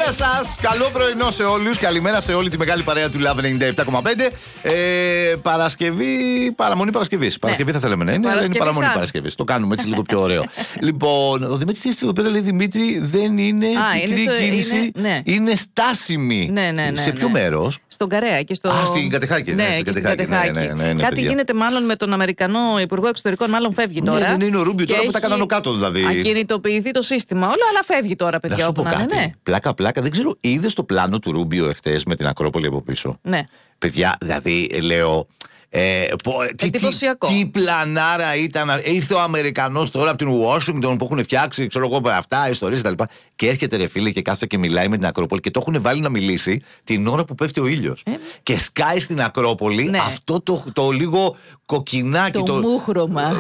Καλημέρα σας, καλό πρωινό σε όλους. Καλημέρα σε όλη τη μεγάλη παρέα του Love 97,5. Παρασκευή, παραμονή Παρασκευής. Παρασκευή θα θέλαμε να είναι, αλλά είναι παραμονή Παρασκευής. Το κάνουμε έτσι λίγο πιο ωραίο. Λοιπόν, ο Δημήτρης εδώ πέρα λέει: Δημήτρη, δεν είναι πικρή κίνηση, είναι στάσιμη. Σε ποιο μέρος? Στον Καρέα και στο. Στην Κατεχάκη. Κάτι γίνεται μάλλον με τον Αμερικανό Υπουργό Εξωτερικών, μάλλον φεύγει τώρα. Δεν είναι ο Ρούμπιο τώρα που τα κάνανε κάτω δηλαδή. Ακινητοποιηθεί το σύστημα όλο, αλλά φεύγει τώρα, παιδιά. Να σου πω κάτι. Πλάκα, δεν ξέρω, είδες το πλάνο του Ρούμπιο εχθές με την Ακρόπολη από πίσω? Ναι. Παιδιά, δηλαδή λέω. Τι πλανάρα ήταν. Ήρθε ο Αμερικανός τώρα από την Ουάσιγκτον που έχουν φτιάξει, ξέρω εγώ, αυτά, ιστορίες κτλ. Και έρχεται ρε φίλε και κάθεται και μιλάει με την Ακρόπολη και το έχουν βάλει να μιλήσει την ώρα που πέφτει ο ήλιος. Και σκάει στην Ακρόπολη αυτό το λίγο κοκκινάκι. Το μούχρωμα.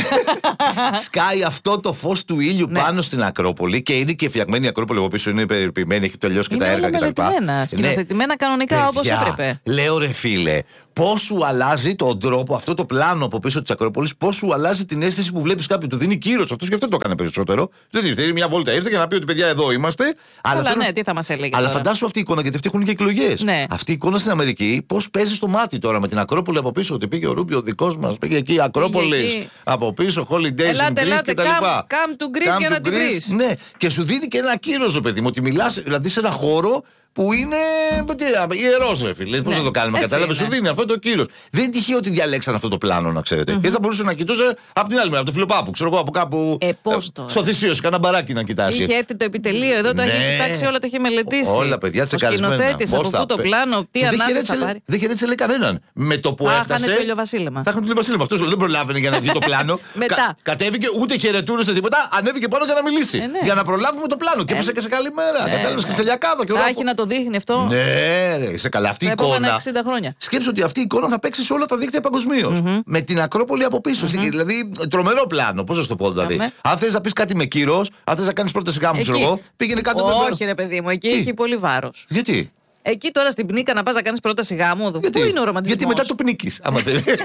Σκάει αυτό το φως του ήλιου πάνω στην Ακρόπολη και είναι και φτιαγμένη η Ακρόπολη από πίσω. Είναι υπερποιημένη, έχει τελειώσει και τα έργα κτλ. Σκηνοθετημένα κανονικά όπως έπρεπε. Λέω ρε φίλε. Πώς σου αλλάζει τον τρόπο, αυτό το πλάνο από πίσω της Ακρόπολης, πώς σου αλλάζει την αίσθηση που βλέπεις κάποιον. Του δίνει κύρος. Αυτός και αυτό το έκανε περισσότερο. Δεν ήρθε, μια βόλτα ήρθε για να πει ότι παιδιά εδώ είμαστε. Αλλά ναι, τι θα μας έλεγε. Αλλά φαντάσου αυτή η εικόνα, γιατί αυτοί έχουν και εκλογές. Ναι. Αυτή η εικόνα στην Αμερική, πώς παίζει στο μάτι τώρα με την Ακρόπολη από πίσω. Ότι πήγε ο Ρούμπιο δικός μας, πήγε εκεί η Ακρόπολη από πίσω, holidays in Greece κτλ. Come to Greece για να την βρεις. Ναι, και σου δίνει και ένα κύρος, παιδί μου, ότι μιλάς δηλαδή σε ένα χώρο που είναι ιερός ρε φίλε. Πώς θα το κάνουμε, κατάλαβες? Σου δίνει αυτό το κύρος. Δεν είναι τυχαίο ότι διαλέξαν αυτό το πλάνο, να ξέρετε. Γιατί θα μπορούσε να κοιτούσε από την άλλη μέρα, από το Φιλοπάπου, ξέρω εγώ, από κάπου. Στο Θησίο, σε κανένα μπαράκι να κοιτάσει. Είχε έρθει το επιτελείο εδώ, το έχει κοιτάξει όλα, το είχε μελετήσει. Όλα, παιδιά, τσεκαρισμένα. Ο σκηνοθέτης από πού το πλάνο, τι ανάγκη θα πάρει. Δεν χαιρέτησε λέει κανέναν. Με το που έφτασε. Θα είχαν το ηλιοβασίλεμα. Θα είχαν το ηλιοβασίλεμα. Αυτό δεν προλάβαινε για να βγει το πλάνο. Μετά. Κατέβηκε, ούτε χαιρετούρε τίποτα, ανέβηκε πάνω για να μιλήσει. Για να προλάβουμε το πλάνο. Και έπεσε και σε καλή μέρα. Κατάλαβε και σε λιακάδο και όλα. Έχει να το δείχνει αυτό. Ναι, ρε, σε καλά. Αυτή η εικόνα. 60 χρόνια. Σκέψου ότι αυτή η εικόνα θα παίξει σε όλα τα δίκτυα παγκοσμίως. Με την Ακρόπολη από πίσω. Δηλαδή, τρομερό πλάνο. Πώς θα το πω, δηλαδή. Αν θες να πεις κάτι με κύρος, αν θες να κάνεις πρώτα σιγά μου, ξέρω εγώ, πήγαινε κάτω με πλάνο. Όχι, ρε παιδί μου, εκεί έχει πολύ βάρος. Γιατί? Εκεί τώρα στην πνίκα να πας να κάνεις πρόταση γάμου. Πού είναι ο ρομαντισμός? Γιατί μετά το πνίκεις. Άμα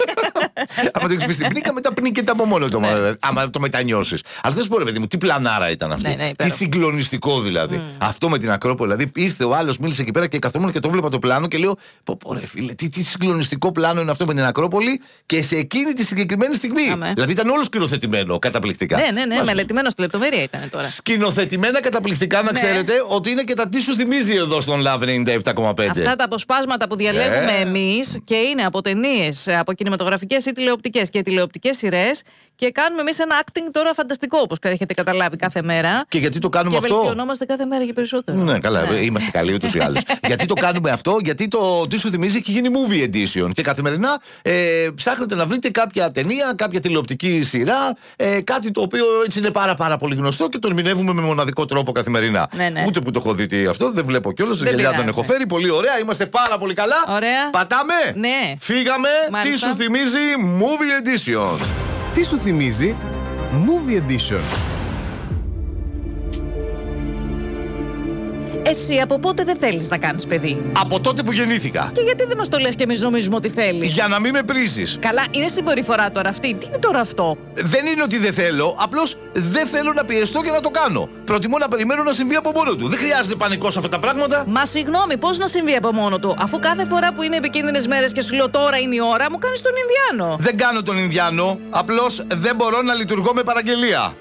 το έχεις πει στην πνίκα, μετά πνίκεται από μόνο το. Άμα το μετανιώσεις. Αλλά δεν σου πω, ρε παιδί μου, τι πλανάρα ήταν αυτή. Τι συγκλονιστικό δηλαδή. Αυτό με την Ακρόπολη. Δηλαδή ήρθε ο άλλος, μίλησε εκεί πέρα και καθόμουν και το βλέπα το πλάνο και λέω: πω, ρε φίλε, τι συγκλονιστικό πλάνο είναι αυτό με την Ακρόπολη και σε εκείνη τη συγκεκριμένη στιγμή. Δηλαδή ήταν όλο σκηνοθετημένο καταπληκτικά. Ναι, μελετημένο στη λεπτομέρεια ήταν τώρα. Σκηνοθετημένα καταπληκτικά, να ξέρετε ότι είναι και τα τι σου θυμίζει εδώ στον Love 97. Αυτά τα αποσπάσματα που διαλέγουμε εμείς και είναι από ταινίες, από κινηματογραφικές ή τηλεοπτικές και τηλεοπτικές σειρές και κάνουμε εμείς ένα acting τώρα φανταστικό, όπως έχετε καταλάβει, κάθε μέρα. Και γιατί το κάνουμε αυτό? Και βελτιωνόμαστε κάθε μέρα και περισσότερο. Ναι, καλά, είμαστε καλοί ούτως ή άλλως. Γιατί το κάνουμε αυτό? Γιατί το τι σου θυμίζει έχει γίνει movie edition και καθημερινά ψάχνετε να βρείτε κάποια ταινία, κάποια τηλεοπτική σειρά, κάτι το οποίο έτσι είναι πάρα πολύ γνωστό και το ερμηνεύουμε με μοναδικό τρόπο καθημερινά. Ούτε που το έχω δει αυτό, δεν βλέπω κιόλας, δεν γελιά τον έχω φέρει. Πολύ ωραία, είμαστε πάρα πολύ καλά. Ωραία. Πατάμε. Ναι. Φύγαμε. Μάλιστα. Τι σου θυμίζει movie edition? Τι σου θυμίζει movie edition? Εσύ από πότε δεν θέλεις να κάνεις παιδί? Από τότε που γεννήθηκα. Και γιατί δεν μας το λες και εμείς νομίζουμε ότι θέλεις? Για να μην με πρίζεις. Καλά, είναι συμπεριφορά τώρα αυτή. Τι είναι τώρα αυτό? Δεν είναι ότι δεν θέλω, απλώς δεν θέλω να πιεστώ και να το κάνω. Προτιμώ να περιμένω να συμβεί από μόνο του. Δεν χρειάζεται πανικός αυτά τα πράγματα. Μα συγγνώμη, πώς να συμβεί από μόνο του, αφού κάθε φορά που είναι επικίνδυνες μέρες και σου λέω τώρα είναι η ώρα, μου κάνεις τον Ινδιάνο. Δεν κάνω τον Ινδιάνο, απλώς δεν μπορώ να λειτουργώ με παραγγελία.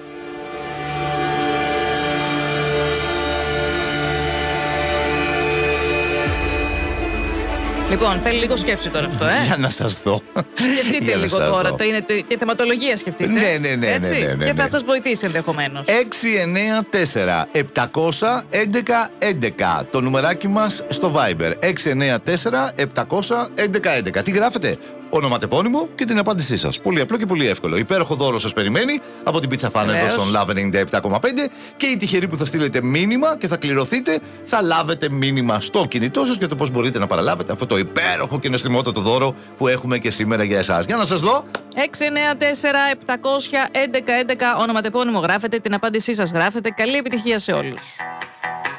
Λοιπόν, θέλει λίγο σκέψη τώρα αυτό, Για να σας δω. Σκεφτείτε λίγο τώρα. Είναι και θεματολογία σκεφτείτε. Ναι. Έτσι, και θα σας βοηθήσει ενδεχομένως. 694-711-11. Το νουμεράκι μας στο Viber. 694-711-11. Τι γράφετε? Ονοματεπώνυμο και την απάντησή σας. Πολύ απλό και πολύ εύκολο. Υπέροχο δώρο σας περιμένει από την Pizza Fan εδώ στον Love 97,5 και οι τυχεροί που θα στείλετε μήνυμα και θα κληρωθείτε θα λάβετε μήνυμα στο κινητό σας για το πώς μπορείτε να παραλάβετε αυτό το υπέροχο και νοστιμότατο δώρο που έχουμε και σήμερα για εσάς. Για να σας δω. 694-711-11. Ονοματεπώνυμο γράφετε, την απάντησή σας γράφετε. Καλή επιτυχία σε όλους.